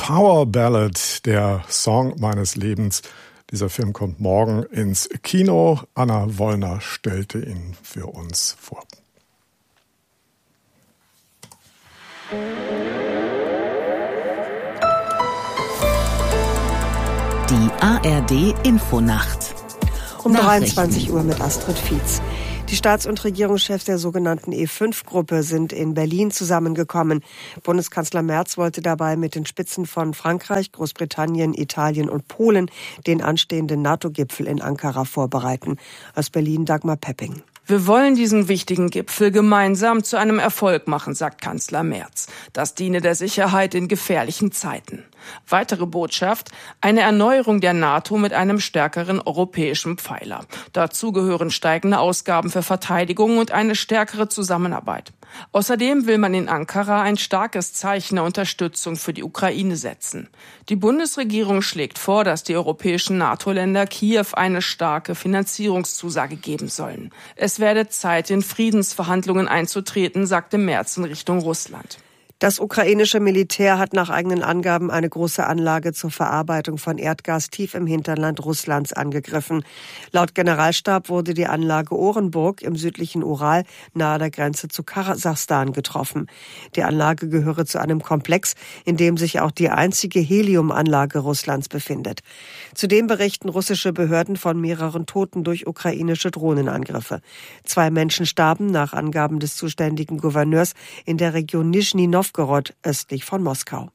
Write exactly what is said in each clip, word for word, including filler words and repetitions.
Power Ballad, der Song meines Lebens. Dieser Film kommt morgen ins Kino. Anna Wollner stellte ihn für uns vor. Die A R D-Infonacht. Um dreiundzwanzig Uhr mit Astrid Fietz. Die Staats- und Regierungschefs der sogenannten E fünf Gruppe sind in Berlin zusammengekommen. Bundeskanzler Merz wollte dabei mit den Spitzen von Frankreich, Großbritannien, Italien und Polen den anstehenden NATO-Gipfel in Ankara vorbereiten. Aus Berlin Dagmar Pepping. Wir wollen diesen wichtigen Gipfel gemeinsam zu einem Erfolg machen, sagt Kanzler Merz. Das diene der Sicherheit in gefährlichen Zeiten. Weitere Botschaft: eine Erneuerung der NATO mit einem stärkeren europäischen Pfeiler. Dazu gehören steigende Ausgaben für Verteidigung und eine stärkere Zusammenarbeit. Außerdem will man in Ankara ein starkes Zeichen der Unterstützung für die Ukraine setzen. Die Bundesregierung schlägt vor, dass die europäischen NATO-Länder Kiew eine starke Finanzierungszusage geben sollen. Es werde Zeit, in Friedensverhandlungen einzutreten, sagte Merz in Richtung Russland. Das ukrainische Militär hat nach eigenen Angaben eine große Anlage zur Verarbeitung von Erdgas tief im Hinterland Russlands angegriffen. Laut Generalstab wurde die Anlage Orenburg im südlichen Ural nahe der Grenze zu Kasachstan getroffen. Die Anlage gehöre zu einem Komplex, in dem sich auch die einzige Heliumanlage Russlands befindet. Zudem berichten russische Behörden von mehreren Toten durch ukrainische Drohnenangriffe. Zwei Menschen starben nach Angaben des zuständigen Gouverneurs in der Region Nischni Nowgorod östlich von Moskau.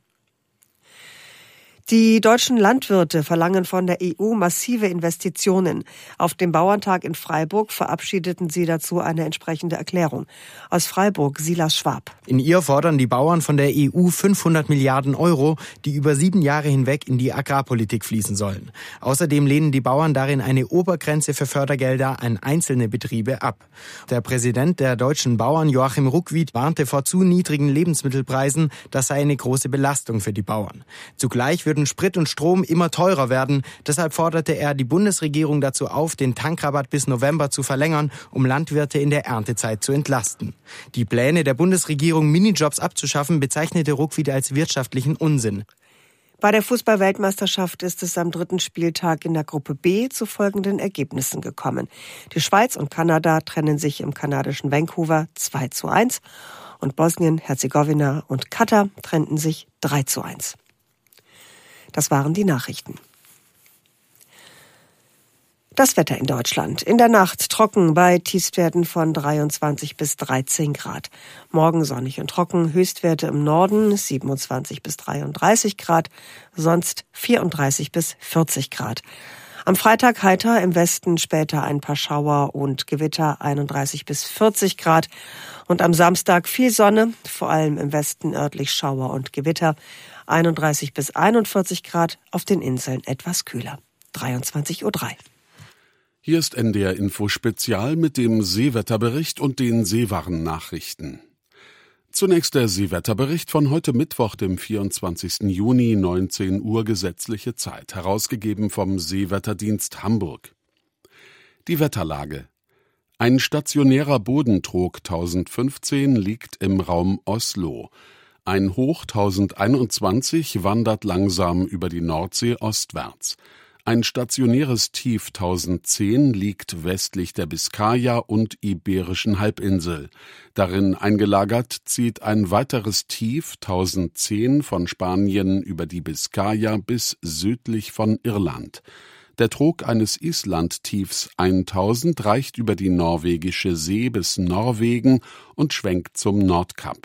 Die deutschen Landwirte verlangen von der E U massive Investitionen. Auf dem Bauerntag in Freiburg verabschiedeten sie dazu eine entsprechende Erklärung. Aus Freiburg Silas Schwab. In ihr fordern die Bauern von der E U fünfhundert Milliarden Euro, die über sieben Jahre hinweg in die Agrarpolitik fließen sollen. Außerdem lehnen die Bauern darin eine Obergrenze für Fördergelder an einzelne Betriebe ab. Der Präsident der deutschen Bauern, Joachim Ruckwied, warnte vor zu niedrigen Lebensmittelpreisen. Das sei eine große Belastung für die Bauern. Zugleich würden Sprit und Strom immer teurer werden. Deshalb forderte er die Bundesregierung dazu auf, den Tankrabatt bis November zu verlängern, um Landwirte in der Erntezeit zu entlasten. Die Pläne der Bundesregierung, Minijobs abzuschaffen, bezeichnete Ruckwied als wirtschaftlichen Unsinn. Bei der Fußball-Weltmeisterschaft ist es am dritten Spieltag in der Gruppe B zu folgenden Ergebnissen gekommen. Die Schweiz und Kanada trennen sich im kanadischen Vancouver zwei zu eins und Bosnien, Herzegowina und Katar trennten sich drei zu eins. Das waren die Nachrichten. Das Wetter in Deutschland. In der Nacht trocken bei Tiefstwerten von dreiundzwanzig bis dreizehn Grad. Morgen sonnig und trocken, Höchstwerte im Norden siebenundzwanzig bis dreiunddreißig Grad, sonst vierunddreißig bis vierzig Grad. Am Freitag heiter, im Westen später ein paar Schauer und Gewitter, einunddreißig bis vierzig Grad. Und am Samstag viel Sonne, vor allem im Westen örtlich Schauer und Gewitter, einunddreißig bis einundvierzig Grad, auf den Inseln etwas kühler. dreiundzwanzig Uhr drei. Hier ist N D R Info Spezial mit dem Seewetterbericht und den Seewarnnachrichten. Zunächst der Seewetterbericht von heute Mittwoch, dem vierundzwanzigsten Juni, neunzehn Uhr gesetzliche Zeit, herausgegeben vom Seewetterdienst Hamburg. Die Wetterlage. Ein stationärer Bodentrog tausendfünfzehn liegt im Raum Oslo. Ein Hoch tausendeinundzwanzig wandert langsam über die Nordsee ostwärts. Ein stationäres Tief tausendzehn liegt westlich der Biskaya und Iberischen Halbinsel. Darin eingelagert zieht ein weiteres Tief tausendzehn von Spanien über die Biskaya bis südlich von Irland. Der Trog eines Islandtiefs tausend reicht über die norwegische See bis Norwegen und schwenkt zum Nordkap.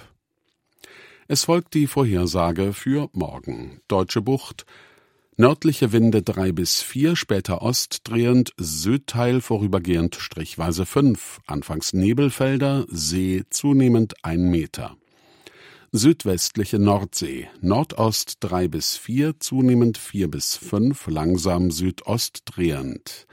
Es folgt die Vorhersage für morgen. Deutsche Bucht. Nördliche Winde drei bis vier, später ostdrehend, Südteil vorübergehend strichweise fünf, anfangs Nebelfelder, See zunehmend ein Meter. Südwestliche Nordsee, Nordost drei bis vier, zunehmend vier bis fünf, langsam südostdrehend.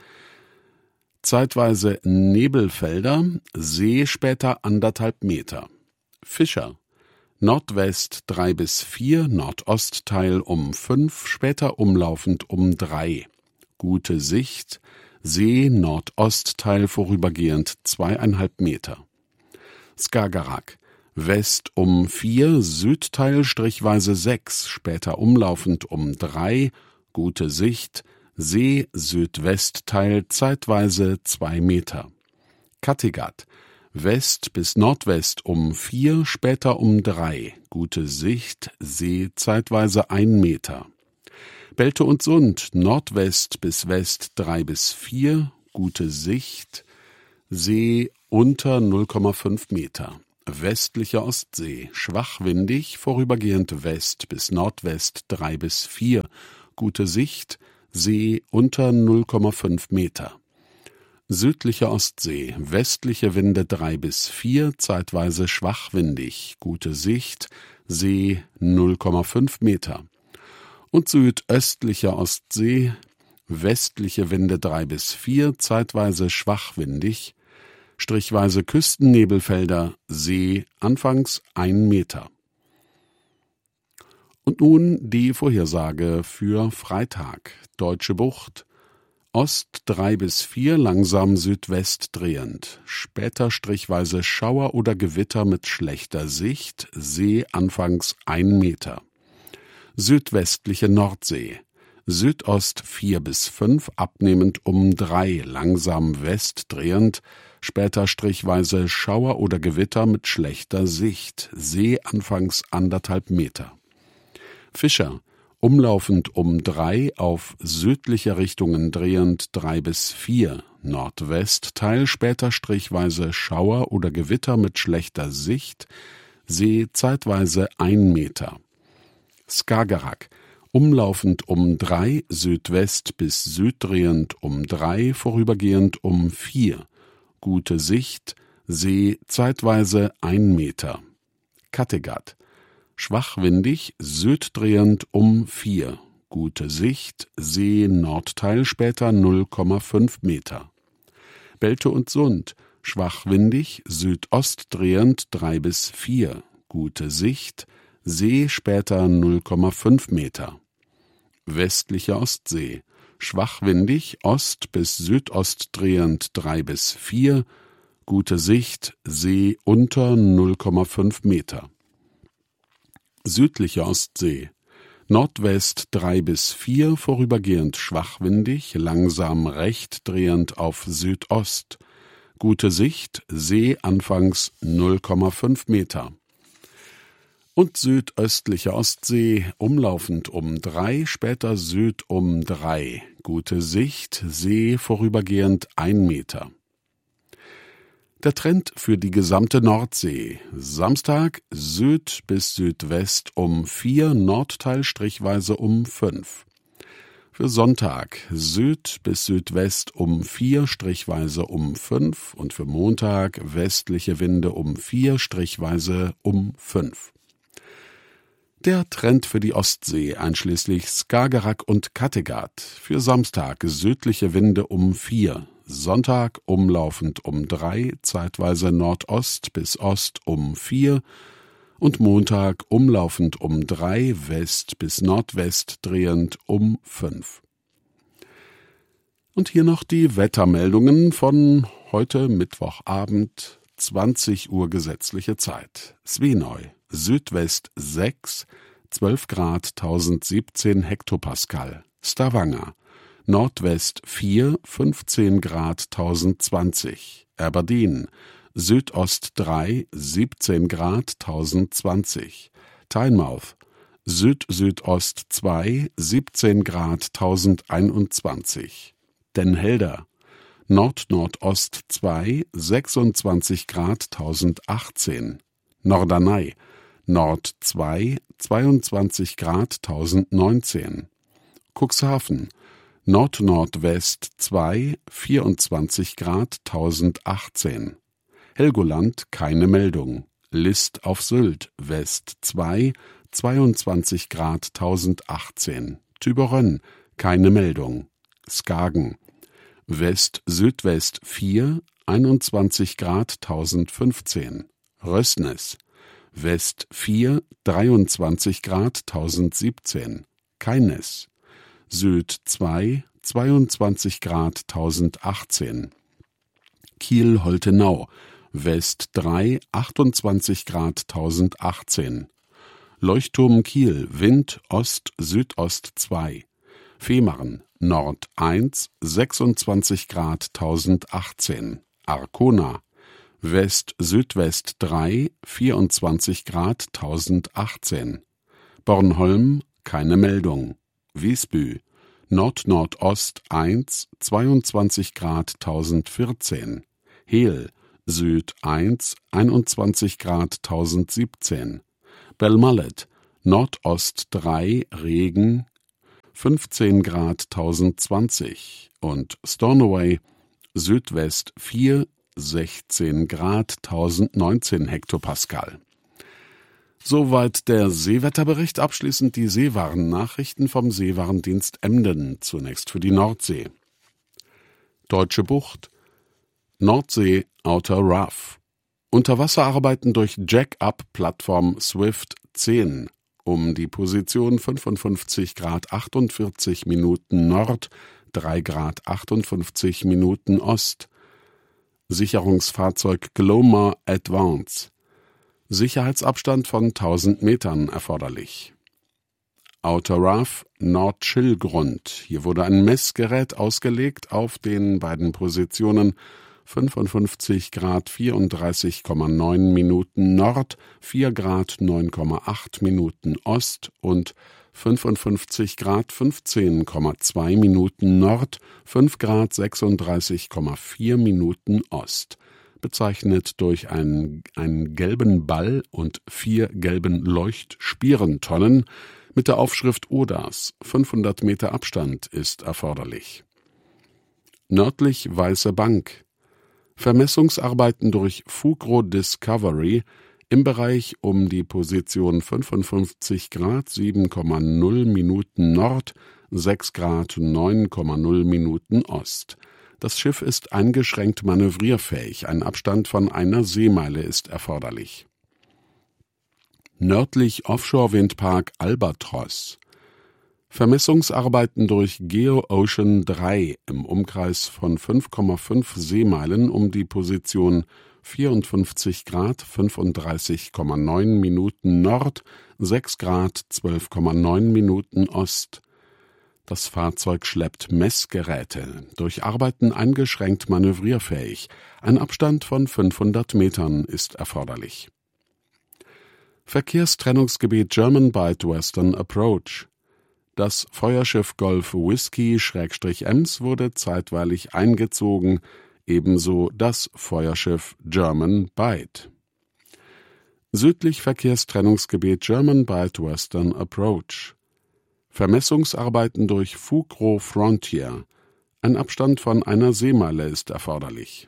Zeitweise Nebelfelder, See später anderthalb Meter. Fischer. Nordwest drei bis vier, Nordostteil um fünf, später umlaufend um drei. Gute Sicht, See Nordostteil vorübergehend zweieinhalb Meter. Skagerrak. West um vier, Südteil strichweise sechs, später umlaufend um drei, gute Sicht, See Südwestteil zeitweise zwei Meter. Kattegat, West bis Nordwest um vier, später um drei, gute Sicht, See zeitweise ein Meter. Belte und Sund, Nordwest bis West drei bis vier, gute Sicht, See unter null Komma fünf Meter. Westliche Ostsee, schwach windig, vorübergehend West bis Nordwest drei bis vier, gute Sicht, See unter null Komma fünf Meter. Südliche Ostsee, westliche Winde drei bis vier, zeitweise schwach windig, gute Sicht, See null Komma fünf Meter. Und südöstliche Ostsee, westliche Winde drei bis vier, zeitweise schwach windig, strichweise Küstennebelfelder, See anfangs ein Meter. Und nun die Vorhersage für Freitag. Deutsche Bucht, Ost drei bis vier, langsam Südwest drehend, später strichweise Schauer oder Gewitter mit schlechter Sicht, See anfangs ein Meter. Südwestliche Nordsee, Südost vier bis fünf, abnehmend um drei, langsam West drehend, später strichweise Schauer oder Gewitter mit schlechter Sicht, See anfangs anderthalb Meter. Fischer, umlaufend um drei, auf südliche Richtungen drehend drei bis vier, Nordwestteil, später strichweise Schauer oder Gewitter mit schlechter Sicht, See zeitweise ein Meter. Skagerrak, umlaufend um drei, Südwest bis Süddrehend um drei, vorübergehend um vier, gute Sicht, See zeitweise ein Meter. Kattegat, schwach windig, süddrehend um vier, gute Sicht, See Nordteil, später null Komma fünf Meter. Belte und Sund, schwach windig, südostdrehend drei bis vier, gute Sicht, See später null Komma fünf Meter. Westliche Ostsee, schwach windig, Ost bis Südost drehend drei bis vier, gute Sicht, See unter null Komma fünf Meter. Südliche Ostsee, Nordwest drei bis vier, vorübergehend schwachwindig, langsam recht drehend auf Südost, gute Sicht, See anfangs null Komma fünf Meter. Und südöstliche Ostsee, umlaufend um drei, später Süd um drei, gute Sicht, See vorübergehend ein Meter. Der Trend für die gesamte Nordsee. Samstag Süd bis Südwest um vier, Nordteil strichweise um fünf. Für Sonntag Süd bis Südwest um vier, strichweise um fünf und für Montag westliche Winde um vier, strichweise um fünf. Der Trend für die Ostsee, einschließlich Skagerrak und Kattegat. Für Samstag südliche Winde um vier, Sonntag umlaufend um drei, zeitweise Nordost bis Ost um vier und Montag umlaufend um drei, West bis Nordwest drehend um fünf. Und hier noch die Wettermeldungen von heute Mittwochabend, zwanzig Uhr gesetzliche Zeit. Svinøy, Südwest sechs, zwölf Grad, tausendsiebzehn Hektopascal. Stavanger, Nordwest vier, fünfzehn Grad, tausendzwanzig. Aberdeen, Südost drei, siebzehn Grad, tausendzwanzig. Tynemouth, Süd-Südost zwei, siebzehn Grad, tausendeinundzwanzig. Den Helder, Nord-Nordost zwei, sechsundzwanzig Grad, tausendachtzehn. Norderney, Nord zwei, zweiundzwanzig Grad, tausendneunzehn. Cuxhaven, Nord-Nordwest zwei, vierundzwanzig Grad, tausendachtzehn. Helgoland keine Meldung. List auf Sylt, West zwei, zweiundzwanzig Grad, tausendachtzehn. Tübingen keine Meldung. Skagen, West-Südwest vier, einundzwanzig Grad, tausendfünfzehn. Røsnes, West vier, dreiundzwanzig Grad, tausendsiebzehn. Keines, Süd zwei, zweiundzwanzig Grad, tausendachtzehn. Kiel-Holtenau, West drei, achtundzwanzig Grad tausendachtzehn. Leuchtturm Kiel, Wind Ost-Südost zwei. Fehmarn, Nord eins, sechsundzwanzig Grad tausendachtzehn. Arkona, West-Südwest drei, vierundzwanzig Grad tausendachtzehn. Bornholm, keine Meldung. Visby, Nord-Nordost eins, zweiundzwanzig Grad tausendvierzehn. Hehl, Süd eins, einundzwanzig Grad tausendsiebzehn. Belmallet, Nordost drei, Regen, fünfzehn Grad tausendzwanzig. Und Stornoway, Südwest vier, sechzehn Grad tausendneunzehn Hektopascal. Soweit der Seewetterbericht, abschließend die Seewarennachrichten vom Seewarendienst Emden, zunächst für die Nordsee. Deutsche Bucht, Nordsee Outer Rough. Unterwasserarbeiten durch Jack-Up-Plattform Swift zehn um die Position fünfundfünfzig Grad achtundvierzig Minuten Nord, drei Grad achtundfünfzig Minuten Ost. Sicherungsfahrzeug Glomar Advance. Sicherheitsabstand von tausend Metern erforderlich. Outer Rough, Nordschillgrund. Hier wurde ein Messgerät ausgelegt auf den beiden Positionen fünfundfünfzig Grad vierunddreißig Komma neun Minuten Nord, vier Grad neun Komma acht Minuten Ost und fünfundfünfzig Grad fünfzehn Komma zwei Minuten Nord, fünf Grad sechsunddreißig Komma vier Minuten Ost. Bezeichnet durch einen, einen gelben Ball und vier gelben Leuchtspierentonnen mit der Aufschrift Odas. fünfhundert Meter Abstand ist erforderlich. Nördlich Weiße Bank. Vermessungsarbeiten durch Fugro Discovery im Bereich um die Position fünfundfünfzig Grad sieben Komma null Minuten Nord, sechs Grad neun Komma null Minuten Ost. Das Schiff ist eingeschränkt manövrierfähig, ein Abstand von einer Seemeile ist erforderlich. Nördlich Offshore-Windpark Albatros. Vermessungsarbeiten durch Geo-Ocean drei im Umkreis von fünf Komma fünf Seemeilen um die Position vierundfünfzig Grad fünfunddreißig Komma neun Minuten Nord, sechs Grad zwölf Komma neun Minuten Ost. Das Fahrzeug schleppt Messgeräte, durch Arbeiten eingeschränkt manövrierfähig. Ein Abstand von fünfhundert Metern ist erforderlich. Verkehrstrennungsgebiet German Bight Western Approach. Das Feuerschiff Golf Whisky-Ems wurde zeitweilig eingezogen, ebenso das Feuerschiff German Bight. Südlich Verkehrstrennungsgebiet German Bight Western Approach. Vermessungsarbeiten durch Fugro Frontier. Ein Abstand von einer Seemeile ist erforderlich.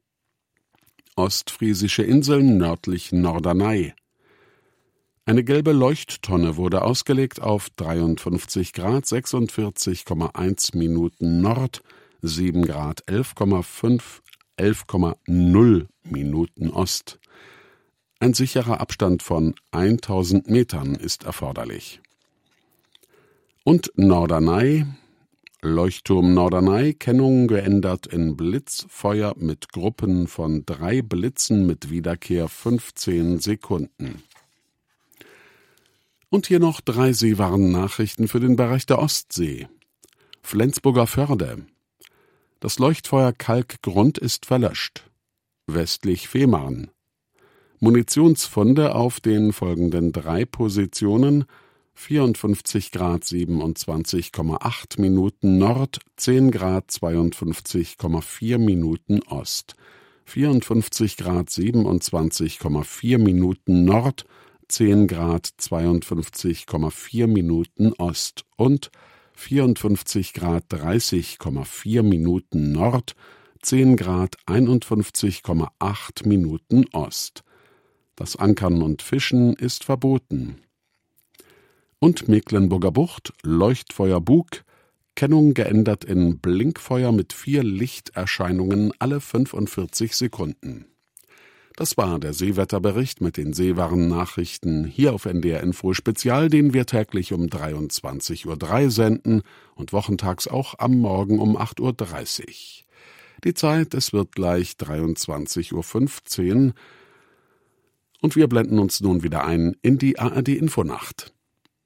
Ostfriesische Inseln nördlich Norderney. Eine gelbe Leuchttonne wurde ausgelegt auf dreiundfünfzig Grad sechsundvierzig Komma eins Minuten Nord, sieben Grad elf Komma fünf, elf Komma null Minuten Ost. Ein sicherer Abstand von tausend Metern ist erforderlich. Und Norderney, Leuchtturm Norderney, Kennung geändert in Blitzfeuer mit Gruppen von drei Blitzen mit Wiederkehr fünfzehn Sekunden. Und hier noch drei Seewarennachrichten für den Bereich der Ostsee. Flensburger Förde. Das Leuchtfeuer Kalkgrund ist verlöscht. Westlich Fehmarn. Munitionsfunde auf den folgenden drei Positionen: vierundfünfzig Grad siebenundzwanzig Komma acht Minuten Nord, zehn Grad zweiundfünfzig Komma vier Minuten Ost, vierundfünfzig Grad siebenundzwanzig Komma vier Minuten Nord, zehn Grad zweiundfünfzig Komma vier Minuten Ost und vierundfünfzig Grad dreißig Komma vier Minuten Nord, zehn Grad einundfünfzig Komma acht Minuten Ost. Das Ankern und Fischen ist verboten. Und Mecklenburger Bucht, Leuchtfeuer Bug, Kennung geändert in Blinkfeuer mit vier Lichterscheinungen alle fünfundvierzig Sekunden. Das war der Seewetterbericht mit den Seewarennachrichten hier auf N D R Info Spezial, den wir täglich um dreiundzwanzig Uhr drei senden und wochentags auch am Morgen um acht Uhr dreißig. Die Zeit, es wird gleich dreiundzwanzig Uhr fünfzehn und wir blenden uns nun wieder ein in die A R D Infonacht.